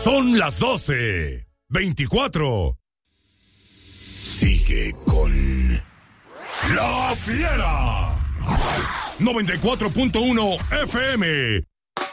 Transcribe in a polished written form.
Son las 12:24. Sigue con La Fiera. 94.1 FM.